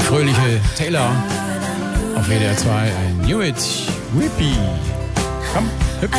fröhliche Taylor auf WDR 2. I knew it, Whippy. Komm, hüpf.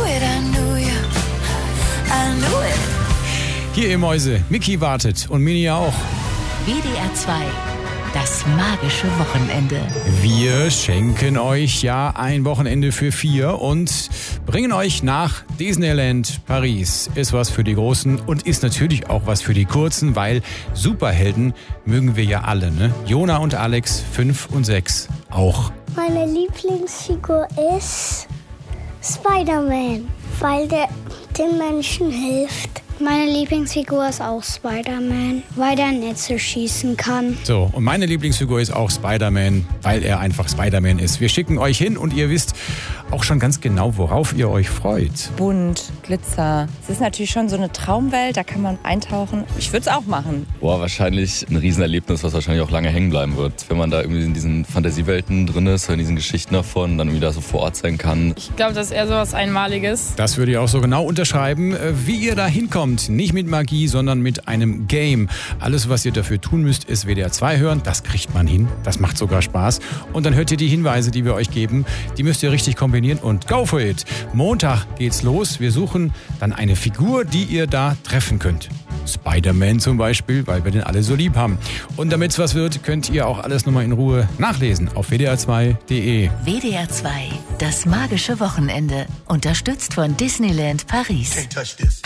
Hier, ihr Mäuse, Mickey wartet und Mini auch. WDR 2, das magische Wochenende. Wir schenken euch ja ein Wochenende für 4 und bringen euch nach Disneyland Paris. Ist was für die Großen und ist natürlich auch was für die Kurzen, weil Superhelden mögen wir ja alle, ne? Jona und Alex, 5 und 6 auch. Meine Lieblingsfigur ist Spider-Man, weil der den Menschen hilft. Meine Lieblingsfigur ist auch Spider-Man, weil der Netze schießen kann. So, und meine Lieblingsfigur ist auch Spider-Man, weil er einfach Spider-Man ist. Wir schicken euch hin und ihr wisst auch schon ganz genau, worauf ihr euch freut. Bunt, Glitzer. Es ist natürlich schon so eine Traumwelt, da kann man eintauchen. Ich würde es auch machen. Boah, wahrscheinlich ein Riesenerlebnis, was wahrscheinlich auch lange hängen bleiben wird. Wenn man da irgendwie in diesen Fantasiewelten drin ist, in diesen Geschichten davon, dann irgendwie da so vor Ort sein kann. Ich glaube, das ist eher so was Einmaliges. Das würde ich auch so genau unterschreiben, wie ihr da hinkommt. Nicht mit Magie, sondern mit einem Game. Alles, was ihr dafür tun müsst, ist WDR 2 hören. Das kriegt man hin. Das macht sogar Spaß. Und dann hört ihr die Hinweise, die wir euch geben. Die müsst ihr richtig kombinieren und go for it. Montag geht's los. Wir suchen dann eine Figur, die ihr da treffen könnt. Spider-Man zum Beispiel, weil wir den alle so lieb haben. Und damit es was wird, könnt ihr auch alles nochmal in Ruhe nachlesen auf wdr2.de. WDR 2, das magische Wochenende. Unterstützt von Disneyland Paris. Can't touch this.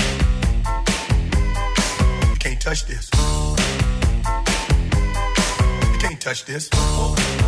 You can't touch this. You can't touch this.